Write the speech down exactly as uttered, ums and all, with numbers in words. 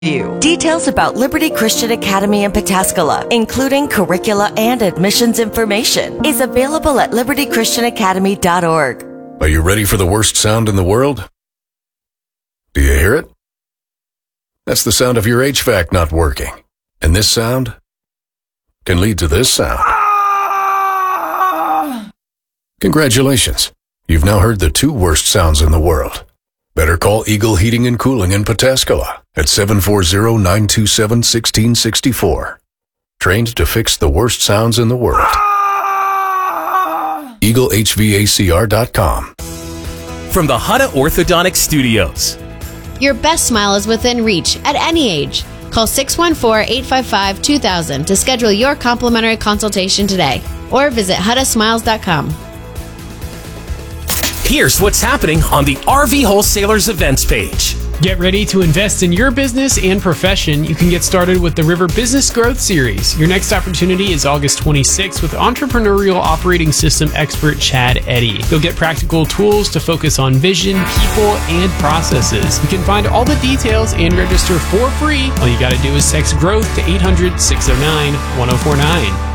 Details about Liberty Christian Academy in Pataskala, including curricula and admissions information, is available at liberty christian academy dot org. Are you ready for the worst sound in the world? Do you hear it? That's the sound of your H V A C not working. And this sound can lead to this sound. Congratulations. You've now heard the two worst sounds in the world. Better call Eagle Heating and Cooling in Pataskala at seven four zero, nine two seven, one six six four. Trained to fix the worst sounds in the world. eagle h v a c r dot com. From the Hutta Orthodontic Studios. Your best smile is within reach at any age. Call six one four, eight five five, two thousand to schedule your complimentary consultation today or visit hutta smiles dot com. Here's what's happening on the R V Wholesalers events page. Get ready to invest in your business and profession. You can get started with the River Business Growth Series. Your next opportunity is August twenty-sixth with entrepreneurial operating system expert Chad Eddy. You'll get practical tools to focus on vision, people, and processes. You can find all the details and register for free. All you got to do is text GROWTH to eight hundred, six oh nine, one oh four nine.